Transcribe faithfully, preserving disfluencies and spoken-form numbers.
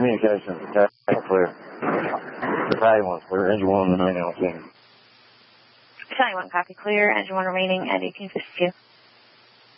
Communications, okay, clear. Battalion one clear, engine one remaining on scene. Battalion one, copy, clear, engine one remaining at eighteen fifty-two.